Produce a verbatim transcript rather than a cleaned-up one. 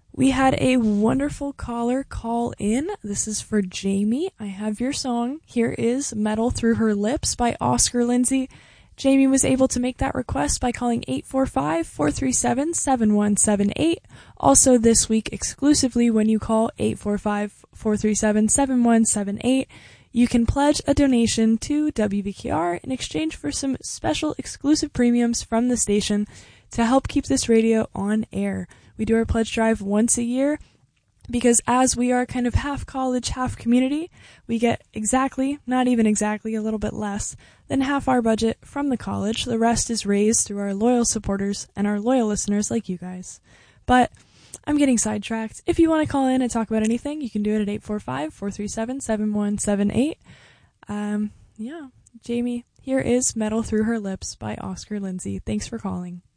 We had a wonderful caller call in. This is for Jamie. I have your song. Here is Metal Through Her Lips by Oscar Lindsay. Jamie was able to make that request by calling eight four five, four three seven, seven one seven eight. Also this week, exclusively when you call eight four five, four three seven, seven one seven eight, you can pledge a donation to W B K R in exchange for some special exclusive premiums from the station to help keep this radio on air. We do our pledge drive once a year because as we are kind of half college, half community, we get exactly, not even exactly, a little bit less than half our budget from the college. The rest is raised through our loyal supporters and our loyal listeners like you guys. But I'm getting sidetracked. If you want to call in and talk about anything, you can do it at eight four five, four three seven, seven one seven eight. Um, yeah, Jamie, here is Metal Through Her Lips by Oscar Lindsay. Thanks for calling.